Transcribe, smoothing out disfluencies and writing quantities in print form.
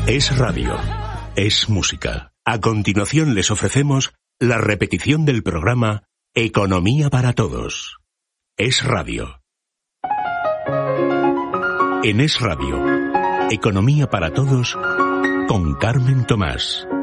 Es radio, es música. A continuación les ofrecemos la repetición del programa Economía para Todos. Es radio. En Es radio, Economía para Todos con Carmen Tomás.